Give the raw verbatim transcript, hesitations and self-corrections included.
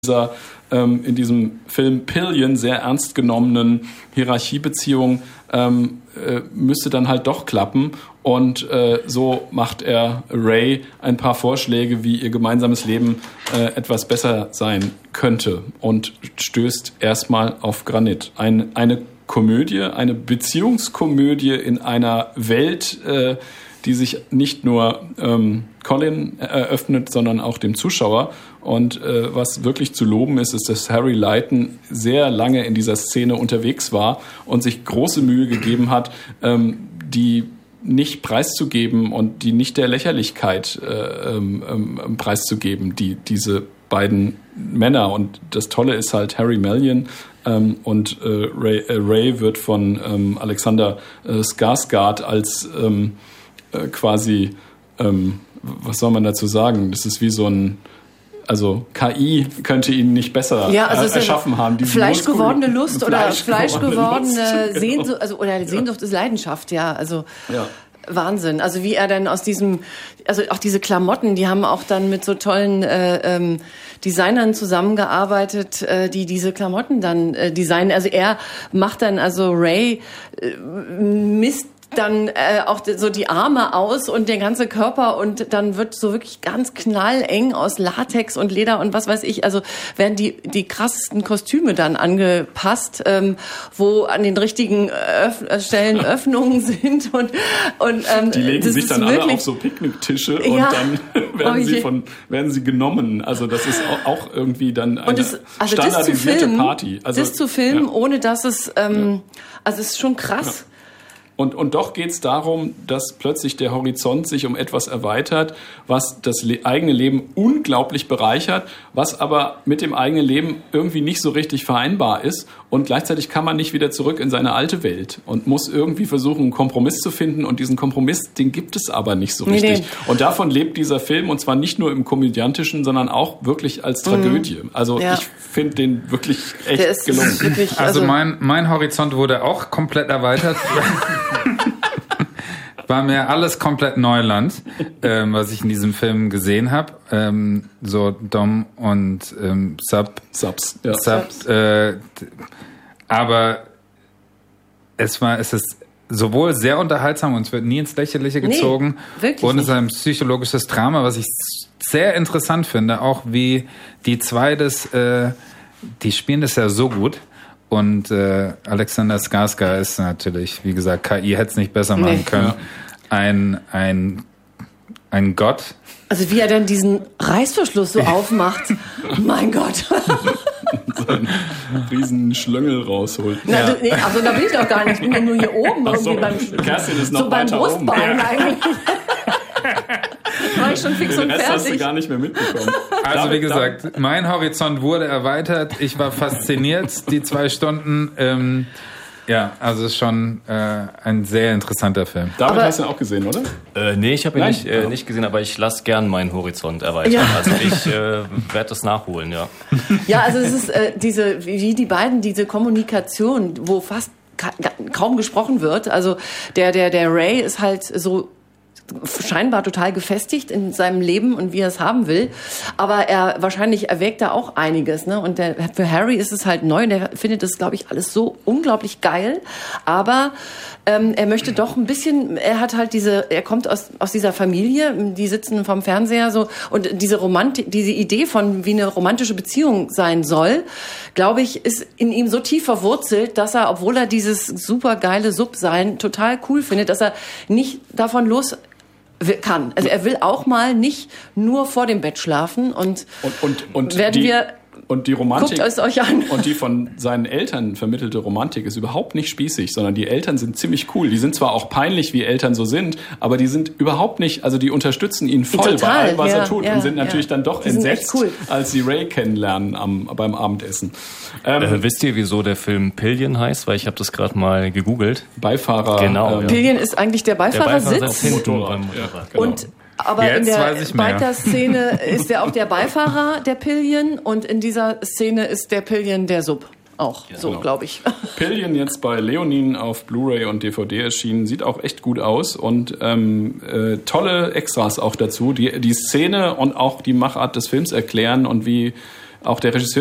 dieser, ähm, in diesem Film Pillion sehr ernst genommenen Hierarchiebeziehung ähm, äh, müsste dann halt doch klappen. Und äh, so macht er Ray ein paar Vorschläge, wie ihr gemeinsames Leben äh, etwas besser sein könnte und stößt erstmal auf Granit. Ein, eine Komödie, eine Beziehungskomödie in einer Welt, äh, die sich nicht nur ähm, Colin eröffnet, sondern auch dem Zuschauer. Und äh, was wirklich zu loben ist, ist, dass Harry Leighton sehr lange in dieser Szene unterwegs war und sich große Mühe gegeben hat, ähm, die nicht preiszugeben und die nicht der Lächerlichkeit äh, ähm, ähm, preiszugeben, die diese beiden Männer. Und das Tolle ist halt Harry Mellion ähm, und äh, Ray, äh, Ray wird von ähm, Alexander äh, Skarsgård als ähm, äh, quasi, ähm, was soll man dazu sagen? Das ist wie so ein, also K I könnte ihn nicht besser ja, also erschaffen haben. Fleischgewordene Lust oder fleischgewordene Fleischgewordene Sehnsucht, also oder Sehnsucht ist Leidenschaft, ja, also ja. Wahnsinn. Also wie er dann aus diesem, also auch diese Klamotten, die haben auch dann mit so tollen äh, ähm, Designern zusammengearbeitet, äh, die diese Klamotten dann äh, designen. Also er macht dann, also Ray äh, misst dann äh, auch so die Arme aus und der ganze Körper und dann wird so wirklich ganz knalleng aus Latex und Leder und was weiß ich, also werden die die krassesten Kostüme dann angepasst, ähm, wo an den richtigen Öff- Stellen Öffnungen sind und und ähm, die legen das sich ist dann alle wirklich auf so Picknicktische und ja, dann werden oh sie von werden sie genommen, also das ist auch irgendwie dann eine das, also standardisierte das zu filmen, Party. Also das zu filmen, ja. ohne dass es ähm, ja. also es ist schon krass. Ja. Und, und doch geht es darum, dass plötzlich der Horizont sich um etwas erweitert, was das le- eigene Leben unglaublich bereichert, was aber mit dem eigenen Leben irgendwie nicht so richtig vereinbar ist. Und gleichzeitig kann man nicht wieder zurück in seine alte Welt und muss irgendwie versuchen, einen Kompromiss zu finden. Und diesen Kompromiss, den gibt es aber nicht so richtig. Nee. Und davon lebt dieser Film, und zwar nicht nur im Komödiantischen, sondern auch wirklich als Tragödie. Mhm. Also ja. ich finde den wirklich echt gelungen. Wirklich, also also mein, mein Horizont wurde auch komplett erweitert. War mir alles komplett Neuland, ähm, was ich in diesem Film gesehen habe. Ähm, so Dom und ähm, Sub. Subs. Ja. Subs. Äh, aber es war, es ist sowohl sehr unterhaltsam und es wird nie ins Lächerliche gezogen. Nee, und es ist ein psychologisches Drama, was ich sehr interessant finde. Auch wie die zwei das, äh, die spielen das ja so gut. Und äh, Alexander Skarsgård ist natürlich, wie gesagt, K I hätte es nicht besser machen nee. können. Ja. Ein, ein, ein Gott. Also wie er dann diesen Reißverschluss so aufmacht. Mein Gott. So einen riesen Schlöngel rausholt. Na, ja. du, nee, also da bin ich doch gar nicht. Ich bin ja nur hier oben. Ach so, irgendwie beim, Kerstin ist noch so beim weiter Brustbein oben. eigentlich. War ich schon fix Den und Rest fertig. hast du gar nicht mehr mitbekommen. Also wie gesagt, mein Horizont wurde erweitert. Ich war fasziniert, die zwei Stunden. Ähm, ja, also es ist schon äh, ein sehr interessanter Film. David, aber hast du ihn auch gesehen, oder? Äh, nee, ich habe ihn nicht, äh, nicht gesehen, aber ich lasse gern meinen Horizont erweitern. Ja. Also ich äh, werde das nachholen, ja. Ja, also es ist äh, diese, wie die beiden, diese Kommunikation, wo fast ka- kaum gesprochen wird. Also der, der, der Ray ist halt so scheinbar total gefestigt in seinem Leben und wie er es haben will. Aber er wahrscheinlich erwägt da auch einiges, ne? Und der, für Harry ist es halt neu und der findet das, glaube ich, alles so unglaublich geil. Aber ähm, er möchte doch ein bisschen, er hat halt diese, er kommt aus, aus dieser Familie, die sitzen vom Fernseher so und diese Romantik, diese Idee von, wie eine romantische Beziehung sein soll, glaube ich, ist in ihm so tief verwurzelt, dass er, obwohl er dieses super geile Sub-Sein total cool findet, dass er nicht davon los kann. Also er will auch mal nicht nur vor dem Bett schlafen und, und, und, und werden die, wir und die Romantik, guckt es euch an. Und die von seinen Eltern vermittelte Romantik ist überhaupt nicht spießig, sondern die Eltern sind ziemlich cool. Die sind zwar auch peinlich, wie Eltern so sind, aber die sind überhaupt nicht, also die unterstützen ihn voll Total, bei allem, was ja, er tut ja, und sind natürlich ja. dann doch die sind entsetzt, cool. als sie Ray kennenlernen am, beim Abendessen. Ähm, äh, wisst ihr, wieso der Film Pillion heißt? Weil ich habe das gerade mal gegoogelt. Beifahrer. Genau. Ähm, Ja. Pillion ist eigentlich der Beifahrersitz. Der Beifahrer Motorrad. beim Motorrad. Ja, genau. Und aber Jetzt in der weiß ich mehr. Biker-Szene ist er auch der Beifahrer der Pillion und in dieser Szene ist der Pillion der Sub. Auch, ja, so genau. Glaube ich. Pillion jetzt bei Leonin auf Blu-ray und D V D erschienen, sieht auch echt gut aus und ähm, äh, tolle Extras auch dazu, die die Szene und auch die Machart des Films erklären und wie auch der Regisseur